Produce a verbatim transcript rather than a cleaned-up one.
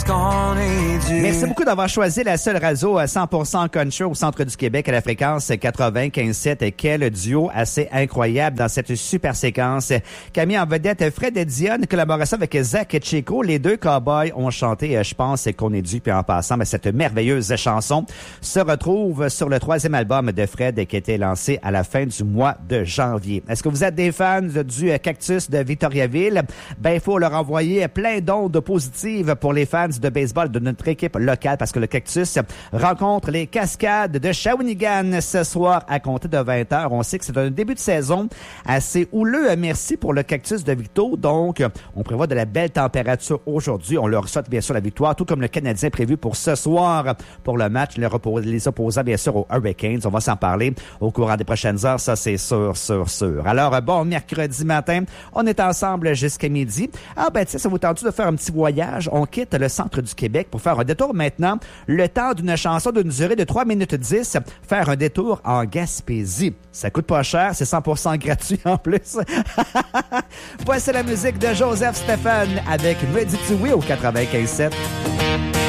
qu'on est dû. Merci beaucoup d'avoir choisi la seule radio à cent pour cent country au centre du Québec à la fréquence quatre-vingt-quinze sept. Quel duo assez incroyable dans cette super séquence. Camille en vedette Fred et Dionne, collaboration avec Zach Chico. Les deux cowboys ont chanté, je pense qu'on est dû. Puis en passant, mais cette merveilleuse chanson se retrouve sur le troisième album de Fred qui a été lancé à la fin du mois de janvier. Est-ce que vous êtes des fans du Cactus de Victoriaville? Ben, il faut leur envoyer plein d'ondes positives pour les fans de baseball de notre équipe locale parce que le Cactus rencontre les Cascades de Shawinigan ce soir à compter de vingt heures. On sait que c'est un début de saison assez houleux. Merci pour le Cactus de Victo. Donc, on prévoit de la belle température aujourd'hui. On leur souhaite bien sûr la victoire, tout comme le Canadien prévu pour ce soir pour le match. Les, repos- les opposants bien sûr aux Hurricanes. On va s'en parler au courant des prochaines heures. Ça, c'est sûr, sûr, sûr. Alors, bon, mercredi matin, on est ensemble jusqu'à midi. Ah ben, tiens, ça vous tente de faire un petit voyage? On quitte le centre du Québec pour faire un détour maintenant. Le temps d'une chanson d'une durée de trois minutes dix, faire un détour en Gaspésie. Ça coûte pas cher, c'est cent pour cent gratuit en plus. Voici la musique de Joseph Stéphane avec Me dis-tu oui au quatre-vingt-quinze sept.